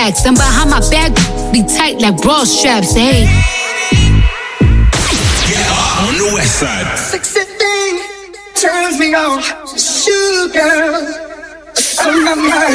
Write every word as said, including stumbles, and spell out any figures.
And behind my back, be tight like bra straps, hey. Yeah, on the west side. Sexy thing turns me on. Sugar, on my mind.